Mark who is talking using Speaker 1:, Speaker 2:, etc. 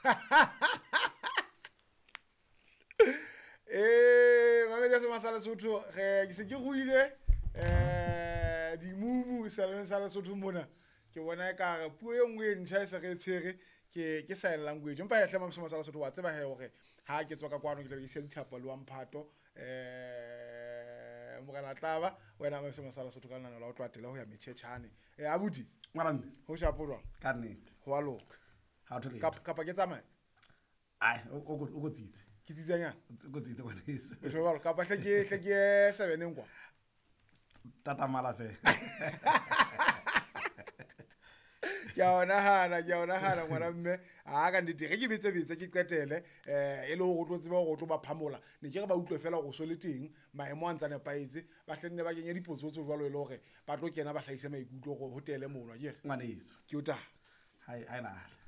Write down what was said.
Speaker 1: Mamedi ya Masala Sotho ke se ke go ile di mumu sa Lesotho mona ke bona ka ga puo e nngwe ntšha e se ge tshwere ke sign language empa ya hlema Masala Sotho wa tseba he hore ha ke tswa ka kwano ke tla ke se dithapo le wa mphato mogala tlaba wena Masala Sotho ka nana la o twatela ho ya metšhetšhane abuti
Speaker 2: ngwana
Speaker 1: ho shapolwa
Speaker 2: ka nnete
Speaker 1: ho a loka
Speaker 2: ha to le
Speaker 1: kapa ke tsamaya
Speaker 2: ai o go tsitse
Speaker 1: ke tsitsanyana
Speaker 2: go tsitse go diso
Speaker 1: o shobalo kapa hle ke 7 engwa
Speaker 2: tata mala fe
Speaker 1: ke ona hana ngwana mme a ka ndite ge ke betse ke qetele e le go tlo tseba go tlo ba phamola ne ke re ba utlwe fela go so le teng maemo a ntsane paetse ba hlenne ba kenya dipotsotso jwalo e le gore ba tlo kena ba hlaise maikutlo go hotele monwa ke
Speaker 2: ngwana iso
Speaker 1: ke uta
Speaker 2: hai na